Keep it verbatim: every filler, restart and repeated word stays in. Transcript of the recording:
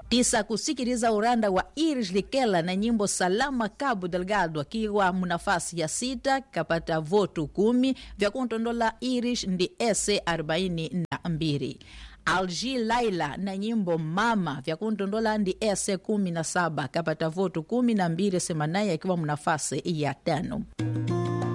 Tisa kusikiliza uranda wa Iris Likela na nyimbo Salama Cabo Delgado akiwa munafasi ya sita kapata votu kumi vya kuntondola Iris ndi ese arobaini na mbili. Algi Laila na nyimbo Mama vya kuntondola ndi ese kumi na saba kapata votu kumi na mbili semanaye akiwa munafasi ya tano.